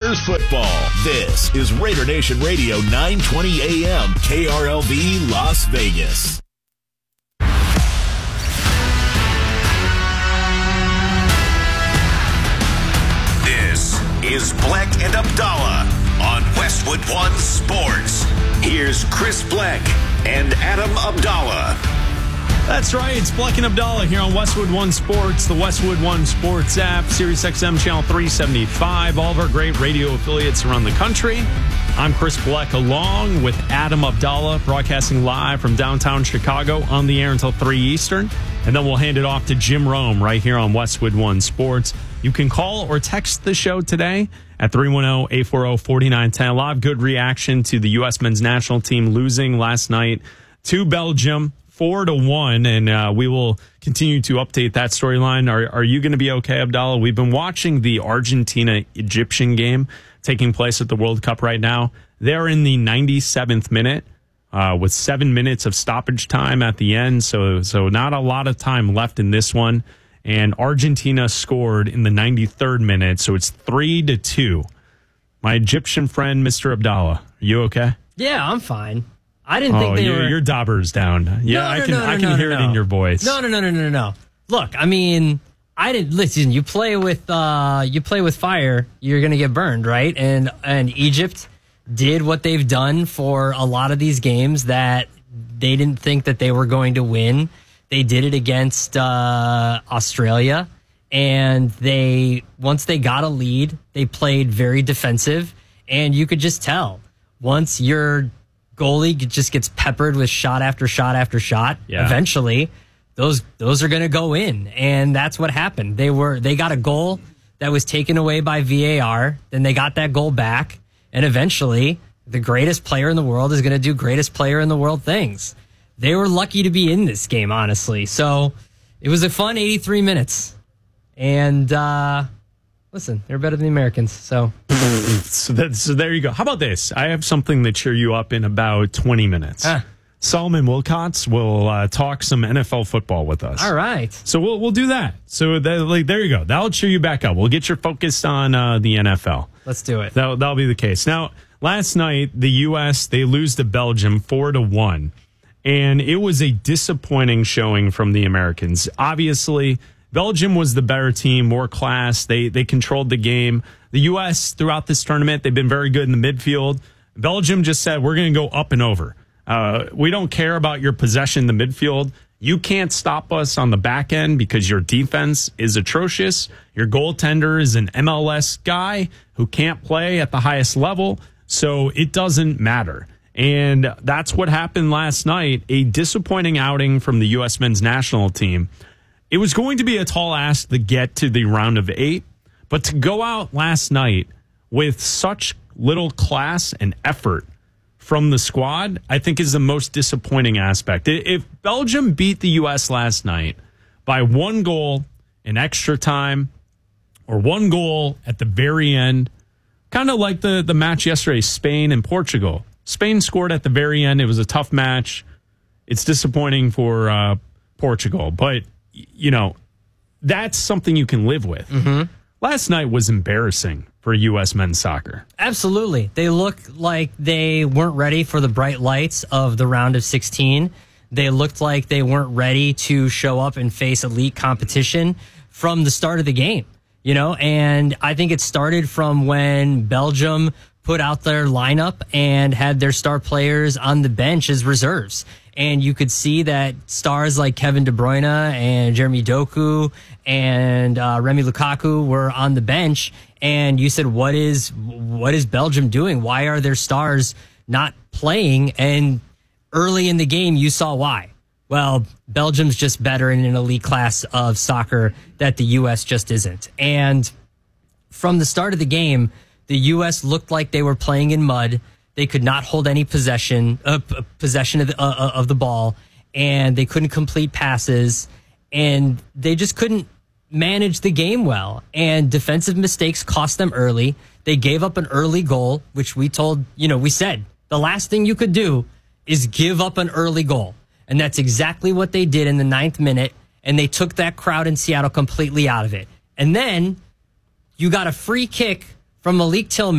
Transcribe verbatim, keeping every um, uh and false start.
Raiders football. This is Raider Nation Radio nine twenty A M K R L V Las Vegas. This is Bleck and Abdallah on Westwood One Sports. Here's Chris Bleck and Adam Abdallah. That's right. It's Bleck and Abdallah here on Westwood One Sports, the Westwood One Sports app, Sirius X M Channel three seventy-five, all of our great radio affiliates around the country. I'm Chris Bleck along with Adam Abdallah, broadcasting live from downtown Chicago on the air until three Eastern. And then we'll hand it off to Jim Rome right here on Westwood One Sports. You can call or text the show today at three one zero, eight four zero, four nine one zero. A lot of good reaction to the U S men's national team losing last night to Belgium. Four to one, and uh, we will continue to update that storyline. Are, are you going to be okay, Abdallah? We've been watching the Argentina-Egyptian game taking place at the World Cup right now. They're in the ninety-seventh minute uh, with seven minutes of stoppage time at the end, so so not a lot of time left in this one. And Argentina scored in the ninety-third minute, so it's three to two. My Egyptian friend, Mister Abdallah, are you okay? Yeah, I'm fine. I didn't oh, think they your, were... your dauber's down. Yeah, no, no, I can no, no, I can no, hear no, it no. in your voice. No, no, no, no, no, no. Look, I mean, I didn't listen. You play with uh, you play with fire, you're gonna get burned, right? And and Egypt did what they've done for a lot of these games that they didn't think that they were going to win. They did it against uh, Australia, and they once they got a lead, they played very defensive, and you could just tell once you're goalie just gets peppered with shot after shot after shot. Yeah. Eventually, those those are going to go in, and that's what happened. They were they got a goal that was taken away by V A R. Then they got that goal back, and eventually, the greatest player in the world is going to do greatest player in the world things. They were lucky to be in this game, honestly. So it was a fun eighty-three minutes, and uh, listen, they're better than the Americans. So. So, that, so there you go. How about this? I have something to cheer you up in about twenty minutes. Ah. Solomon Wilcots will uh, talk some N F L football with us. All right. So we'll we'll do that. So that, like, there you go. That'll cheer you back up. We'll get your focus on uh, the N F L. Let's do it. That'll, that'll be the case. Now, last night, the U S, they lose to Belgium four to one. And it was a disappointing showing from the Americans. Obviously, Belgium was the better team, more class. They they controlled the game. The U S, throughout this tournament, they've been very good in the midfield. Belgium just said, we're going to go up and over. Uh, we don't care about your possession in the midfield. You can't stop us on the back end because your defense is atrocious. Your goaltender is an M L S guy who can't play at the highest level, so it doesn't matter. And that's what happened last night, a disappointing outing from the U S men's national team. It was going to be a tall ask to get to the round of eight, but to go out last night with such little class and effort from the squad, I think is the most disappointing aspect. If Belgium beat the U S last night by one goal in extra time or one goal at the very end, kind of like the, the match yesterday, Spain and Portugal. Spain scored at the very end. It was a tough match. It's disappointing for uh, Portugal, but, you know, that's something you can live with. Mm-hmm. Last night was embarrassing for U S men's soccer. Absolutely. They look like they weren't ready for the bright lights of the round of sixteen. They looked like they weren't ready to show up and face elite competition from the start of the game, you know, and I think it started from when Belgium put out their lineup and had their star players on the bench as reserves. And you could see that stars like Kevin De Bruyne and Jeremy Doku and uh, Remy Lukaku were on the bench. And you said, what is what is Belgium doing? Why are their stars not playing? And early in the game, you saw why. Well, Belgium's just better in an elite class of soccer that the U S just isn't. And from the start of the game, the U S looked like they were playing in mud. They could not hold any possession uh, possession of the, uh, of the ball, and they couldn't complete passes, and they just couldn't manage the game well. And defensive mistakes cost them early. They gave up an early goal, which we told, you know, we said the last thing you could do is give up an early goal. And that's exactly what they did in the ninth minute, and they took that crowd in Seattle completely out of it. And then you got a free kick from Malik Tillman.